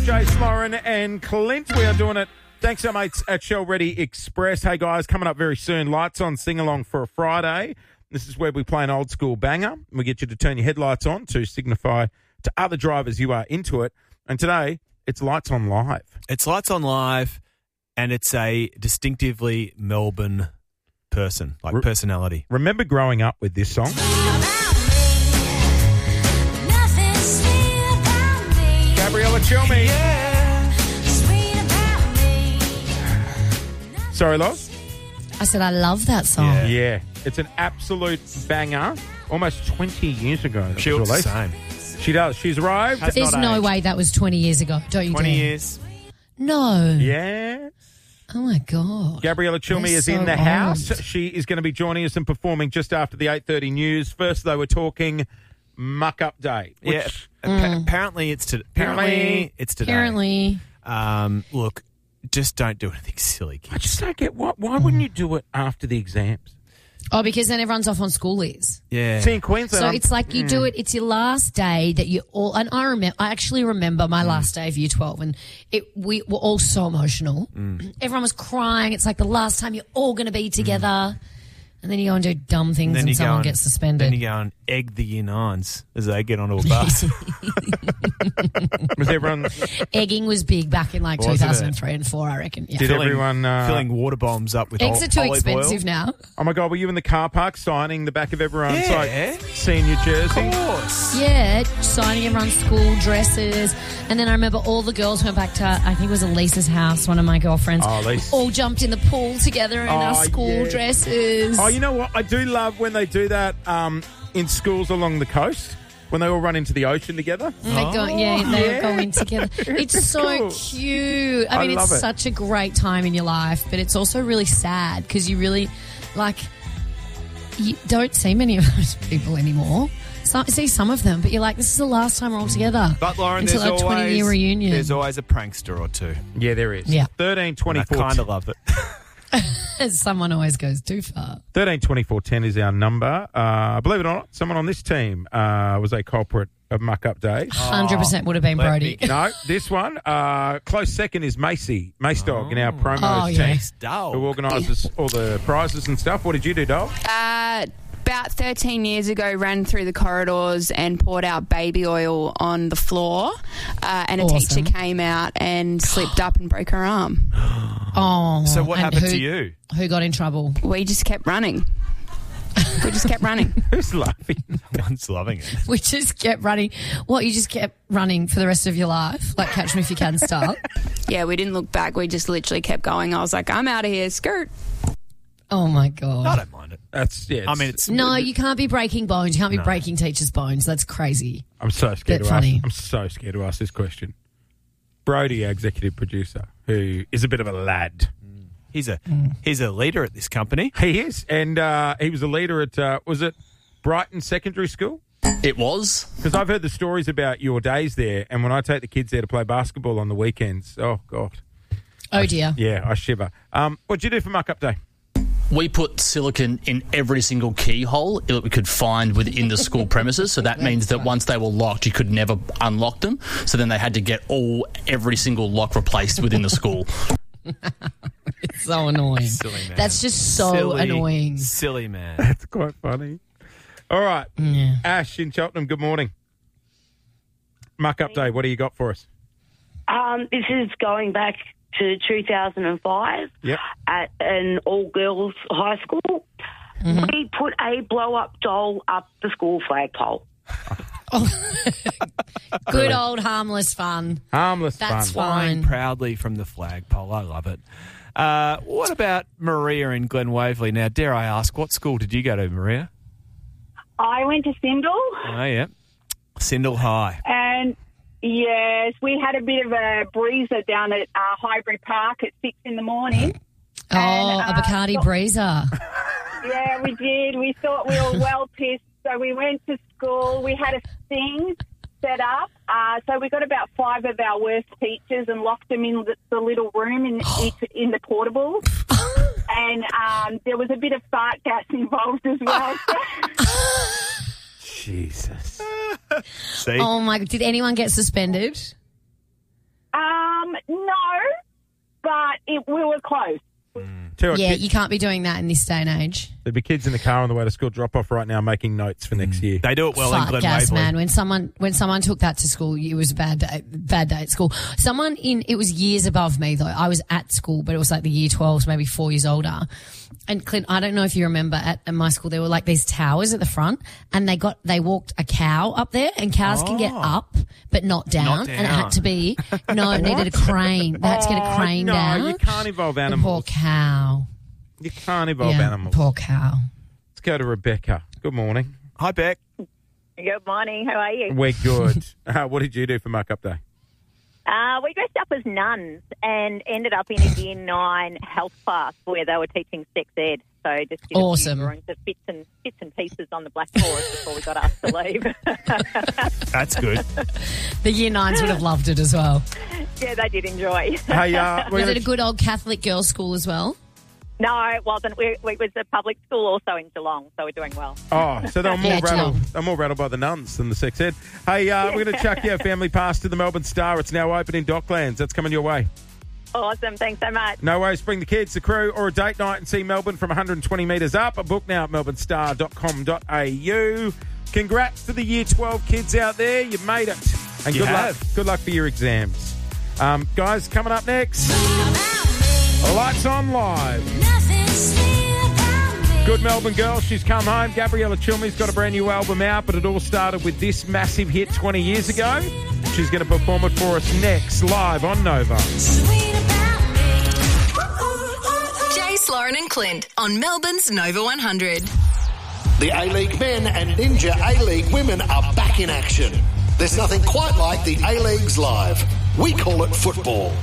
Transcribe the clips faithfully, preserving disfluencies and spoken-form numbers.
Jace, Lauren and Clint. We are doing it thanks to our mates at Shell Ready Express. Hey, guys, coming up very soon, Lights On Sing-Along for a Friday. This is where we play an old-school banger. We get you to turn your headlights on to signify to other drivers you are into it. And today, it's Lights On Live. It's Lights On Live, and it's a distinctively Melbourne person, like Re- personality. Remember growing up with this song? Gabriella Cilmi. Yeah. Sorry, Loz? I said I love that song. Yeah. Yeah. It's an absolute banger. Almost twenty years ago. that She was looks the released. same. She does. She's arrived. Has There's not no aged. way that was twenty years ago. Don't you twenty dare. years. No. Yeah. Oh, my God. Gabriella Cilmi They're is in so the old. house. She is going to be joining us and performing just after the eight thirty news. First, though, we're talking Muck Up Day. Which, Yeah. Appa- Apparently, it's to- apparently, Apparently- it's today. Apparently. Um, look, just don't do anything silly, I kids. just don't get why. Why wouldn't you do it after the exams? Oh, because then everyone's off on schoolies. Yeah. See, in Queensland, So I'm- it's like you do it, it's your last day that you all, and I remember, I actually remember my last day of year twelve and it, we were all so emotional. Everyone was crying. It's like the last time you're all going to be together. And then you go and do dumb things and, you go someone and- gets suspended. Then you go and egg the year nines as they get onto a bus. was everyone Egging was big back in like Wasn't two thousand three and four, I reckon. Yeah. Did filling, everyone, uh, filling water bombs up with Eggs ol- are too olive expensive oil. now. Oh my God, were you in the car park signing the back of everyone's Yeah. like senior jersey? Of course. Yeah, signing everyone's school dresses. And then I remember all the girls went back to, I think it was Elisa's house, one of my girlfriends. Oh, Elise. All jumped in the pool together in our Oh, school yeah. dresses. Oh, you know what? I do love when they do that um, in schools along the coast, when they all run into the ocean together. They go, yeah, they Yeah. go in together. It's, It's so cool. cute. I I mean, love it's it. such a great time in your life, but it's also really sad because you really, like, you don't see many of those people anymore. So, see some of them, but you're like, this is the last time we're all together. But Lauren, until there's our twenty-year always, reunion. there's always a prankster or two. Yeah, there is. Yeah. thirteen And I twenty-four kind of love it. Someone always goes too far. thirteen twenty-four ten is our number. Uh, believe it or not, someone on this team uh, was a culprit of Muck Up Day. one hundred percent would have been let Brody. me- No, this one, uh, close second is Macy, Mace Dog in our promos Oh, team, yeah. Nice dog. who organises all the prizes and stuff. What did you do, Dog? Uh, about thirteen years ago, ran through the corridors and poured out baby oil on the floor. Uh, and a Awesome. teacher came out and slipped up and broke her arm. Oh, So what and happened who- to you? Who got in trouble? We just kept running. We just kept running. Who's laughing? One's loving it. We just kept running. What, you just kept running for the rest of your life? Like Catch Me If You Can style? Yeah, we didn't look back. We just literally kept going. I was like, I'm out of here. Skirt. Oh, my God. I don't mind it. That's yeah. I mean, it's No, you can't be breaking bones. You can't be breaking teachers' bones. That's crazy. I'm so scared Bit to funny. ask. I'm so scared to ask this question. Brody, our executive producer, who is a bit of a lad. he's a he's a leader at this company. He is, and uh, he was a leader at uh, was it Brighton Secondary School? It was. Because I've heard the stories about your days there, and when I take the kids there to play basketball on the weekends, oh God, Oh, dear. yeah, I shiver. Um, what'd you do for Muck Up Day? We put silicon in every single keyhole that we could find within the school premises. So that means that once they were locked, you could never unlock them. So then they had to get all every single lock replaced within the school. It's so annoying. Silly man. That's just so Silly, annoying. Silly man. That's quite funny. All right, Yeah. Ash in Cheltenham. Good morning. Muck Up Day. What do you got for us? Um, this is going back to two thousand five Yep. at an all-girls high school. We put a blow-up doll up the school flagpole. Good old harmless fun. Harmless That's fun. fine. Flying proudly from the flagpole. I love it. Uh, what about Maria in Glen Waverley? Now, dare I ask, what school did you go to, Maria? I went to Sindel, Oh, yeah. Sindel High. and yes, we had a bit of a breezer down at uh, Highbury Park at six in the morning. Oh, And, a uh, Bacardi so- breezer. Yeah, we did. We thought we were well pissed, so we went to school. We had a sting set up, uh, so we got about five of our worst teachers and locked them in the, the little room in each, in the portables. And um, there was a bit of fart gas involved as well. Jesus. See? Oh, my God. Did anyone get suspended? Uh, Um, no, but it, we were close. Tell you what, Yeah, kid- you can't be doing that in this day and age. There'd be kids in the car on the way to school drop off right now making notes for next year. They do it well in Fuck Glen gas, Waverley. man. When someone when someone took that to school, it was a bad day, bad day at school. Someone in it was years above me though. I was at school, but it was like the year twelves, maybe four years older. And Clint, I don't know if you remember at, at my school, there were like these towers at the front, and they got they walked a cow up there, and cows can get up but not down, Not and it down. had to be no, it needed a crane. They had to get a Oh, crane no, down. you can't involve The poor animals. cow. You can't involve Yeah, animals. poor cow. Let's go to Rebecca. Good morning. Hi, Beck. Good morning. How are you? We're good. uh, what did you do for Muck-Up Day? Uh, we dressed up as nuns and ended up in a year nine health class where they were teaching sex ed. So just did Awesome. a few drawings of bits and bits and pieces on the blackboard before we got asked to leave. That's good. The year nines would have loved it as well. Yeah, they did enjoy. Hey, uh, we're Was gonna- it a good old Catholic girls' school as well? No, it wasn't. We, we was a public school also in Geelong, so we're doing well. Oh, so they're more Yeah, rattled. Geelong. They're more rattled by the nuns than the sex ed. Hey, uh, we're going to chuck your family pass to the Melbourne Star. It's now open in Docklands. That's coming your way. Awesome. Thanks so much. No worries. Bring the kids, the crew, or a date night and see Melbourne from one hundred twenty metres up. A book now at melbourne star dot com dot a u. Congrats to the year twelve kids out there. You made it. And You good have. luck. Good luck for your exams. Um, guys, coming up next, Lights on Live. Good Melbourne girl. She's come home. Gabriella Chilmey's got a brand new album out, but it all started with this massive hit twenty years ago. She's going to perform it for us next, live on Nova. Jace, Lauren and Clint on Melbourne's Nova one hundred. The A-League men and Ninja A-League women are back in action. There's nothing quite like the A-Leagues live. We call it football.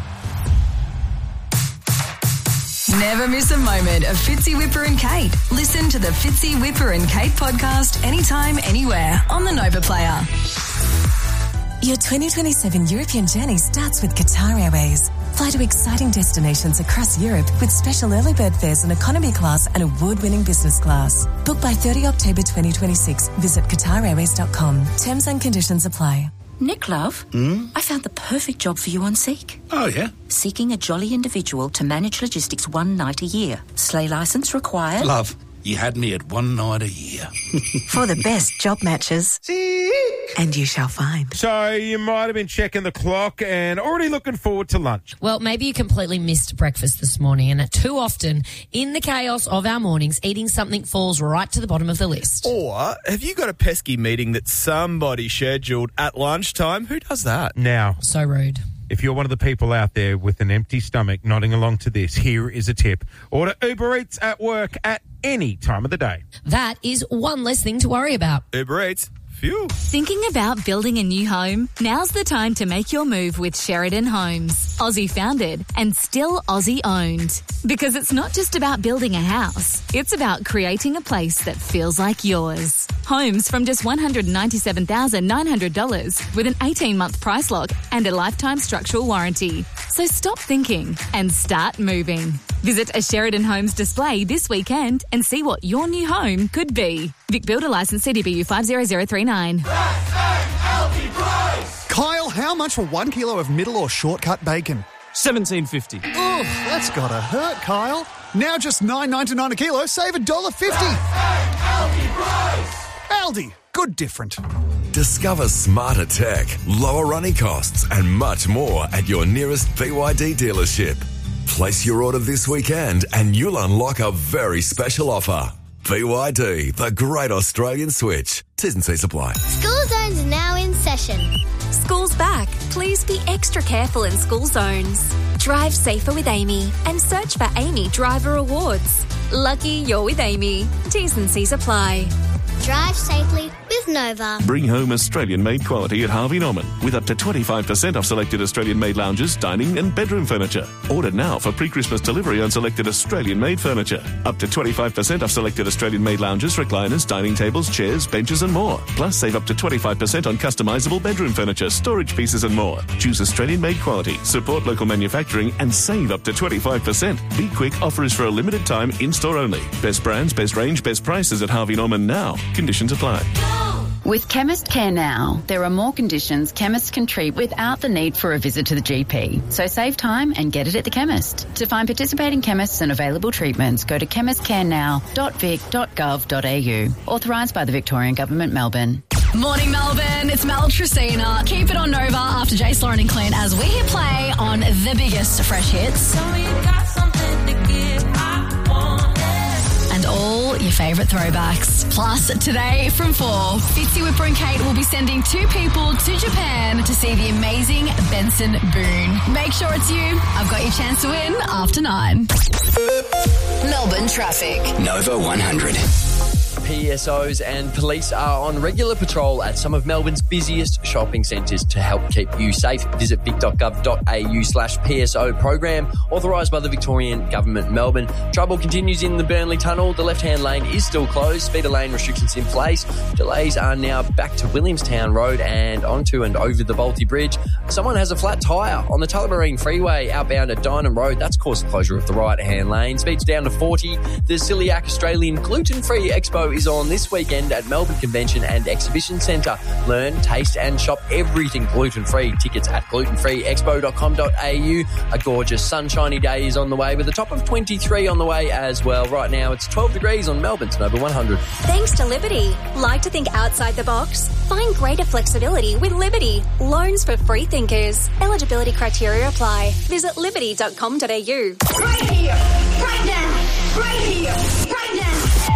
Never miss a moment of Fitzy, Whipper and Kate. Listen to the Fitzy, Whipper and Kate podcast anytime, anywhere on the Nova Player. Your twenty twenty-seven European journey starts with Qatar Airways. Fly to exciting destinations across Europe with special early bird fares in economy class and award-winning business class. Book by thirtieth October twenty twenty-six. Visit qatar airways dot com. Terms and conditions apply. Nick, love, Hmm? I found the perfect job for you on Seek. Oh, yeah? Seeking a jolly individual to manage logistics one night a year. Sleigh licence required. Love, you had me at one night a year. For the best job matches. And you shall find. So you might have been checking the clock and already looking forward to lunch. Well, maybe you completely missed breakfast this morning, and too often in the chaos of our mornings, eating something falls right to the bottom of the list. Or have you got a pesky meeting that somebody scheduled at lunchtime? Who does that? Now, So rude. if you're one of the people out there with an empty stomach nodding along to this, here is a tip. Order Uber Eats at work at any time of the day. That is one less thing to worry about. Uber Eats. Phew. Thinking about building a new home? Now's the time to make your move with Sheridan Homes. Aussie founded and still Aussie owned. Because it's not just about building a house, it's about creating a place that feels like yours. Homes from just one hundred ninety-seven thousand nine hundred dollars with an eighteen-month price lock and a lifetime structural warranty. So stop thinking and start moving. Visit a Sheridan Homes display this weekend and see what your new home could be. Vic Builder Licence C D B U five zero zero three nine. Kyle, how much for one kilo of middle or shortcut bacon? seventeen fifty. Oof, that's gotta hurt, Kyle. Now just nine ninety-nine a kilo, save one dollar fifty. Aldi, good different. Discover smarter tech, lower running costs, and much more at your nearest B Y D dealership. Place your order this weekend and you'll unlock a very special offer. B Y D, the great Australian switch. T's and C's apply. School Zones are now in session. School's back. Please be extra careful in school zones. Drive safer with Amy and search for Amy Driver Awards. Lucky you're with Amy. T's and C's apply. Drive safely with Nova. Bring home Australian-made quality at Harvey Norman with up to twenty-five percent off selected Australian-made lounges, dining and bedroom furniture. Order now for pre-Christmas delivery on selected Australian-made furniture. Up to twenty-five percent off selected Australian-made lounges, recliners, dining tables, chairs, benches and more. Plus save up to twenty-five percent on customisable bedroom furniture, storage pieces and more. Choose Australian-made quality, support local manufacturing and save up to twenty-five percent. Be quick, offer is for a limited time, in-store only. Best brands, best range, best prices at Harvey Norman now. Conditions apply. With Chemist Care Now, there are more conditions chemists can treat without the need for a visit to the G P. So save time and get it at the chemist. To find participating chemists and available treatments, go to chemist care now dot vic dot gov dot a u. Authorised by the Victorian Government, Melbourne. Morning, Melbourne. It's Mel Tristina. Keep it on Nova after Jace, Lauren and Clint as we hit play on the biggest fresh hits. And all your favourite throwbacks. Plus, today from four, Fitzy, Whipper and Kate will be sending two people to Japan to see the amazing Benson Boone. Make sure it's you. I've got your chance to win after nine. Melbourne traffic. Nova one hundred. P S Os and police are on regular patrol at some of Melbourne's busiest shopping centres to help keep you safe. Visit vic dot gov dot a u slash P S O program, authorised by the Victorian Government, Melbourne. Trouble continues in the Burnley Tunnel. The left-hand lane is still closed. Speeder lane restrictions in place. Delays are now back to Williamstown Road and onto and over the Balti Bridge. Someone has a flat tyre on the Tullamarine Freeway outbound at Dynam Road. That's caused the closure of the right-hand lane. Speed's down to forty. The Celiac Australian Gluten-Free Expo is on this weekend at Melbourne Convention and Exhibition Centre. Learn, taste and shop everything gluten-free. Tickets at gluten free expo dot com dot a u. A gorgeous sunshiny day is on the way with a top of twenty-three on the way as well. Right now it's twelve degrees on Melbourne's Nova one hundred. Thanks to Liberty. Like to think outside the box? Find greater flexibility with Liberty. Loans for free thinkers. Eligibility criteria apply. Visit liberty dot com dot a u. Right here, right now, right here, right now.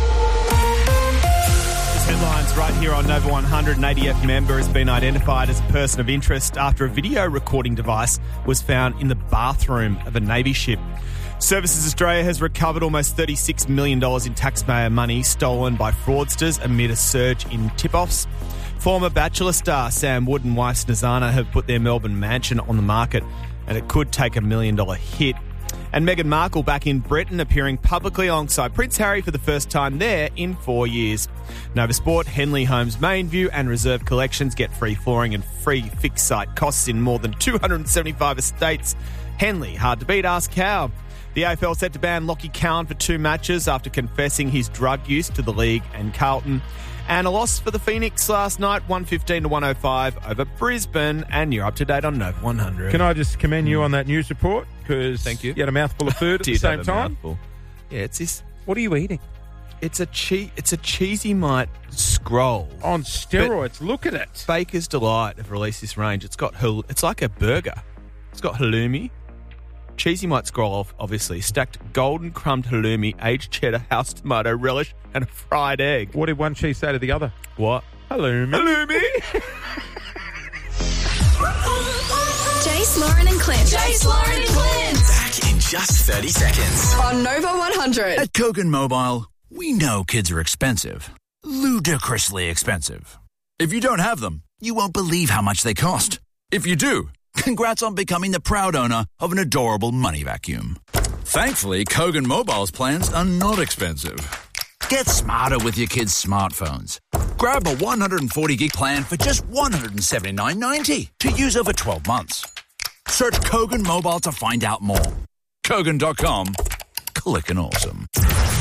Headlines right here on Nova one hundred. An A D F member has been identified as a person of interest after a video recording device was found in the bathroom of a Navy ship. Services Australia has recovered almost thirty-six million dollars in taxpayer money stolen by fraudsters amid a surge in tip-offs. Former Bachelor star Sam Wood and wife Snezana have put their Melbourne mansion on the market, and it could take a million dollar hit. And Meghan Markle back in Britain, appearing publicly alongside Prince Harry for the first time there in four years. Nova Sport, Henley Homes Main View and Reserve Collections get free flooring and free fixed site costs in more than two hundred seventy-five estates. Henley, hard to beat, ask how. The A F L set to ban Lockie Cowan for two matches after confessing his drug use to the league and Carlton. And a loss for the Phoenix last night, one fifteen to one oh five over Brisbane. And you're up to date on Nova one hundred. Can I just commend you on that news report? Because Thank you. You had a mouthful of food at the same time. Mouthful. Yeah, it's this. What are you eating? It's a che- It's a cheesy mite scroll on steroids. But look at it. Baker's Delight have released this range. It's got hal- It's like a burger. It's got halloumi, cheesy mite scroll, obviously stacked golden crumbed halloumi, aged cheddar, house tomato, relish, and a fried egg. What did one cheese say to the other? What? Halloumi. Halloumi. Jace, Lauren and Clint. Jace, Lauren and Clint. Back in just thirty seconds. On Nova one hundred. At Kogan Mobile, we know kids are expensive. Ludicrously expensive. If you don't have them, you won't believe how much they cost. If you do, congrats on becoming the proud owner of an adorable money vacuum. Thankfully, Kogan Mobile's plans are not expensive. Get smarter with your kids' smartphones. Grab a one hundred forty gig plan for just one hundred seventy-nine ninety to use over twelve months. Search Kogan Mobile to find out more. Kogan dot com. Clickin' awesome.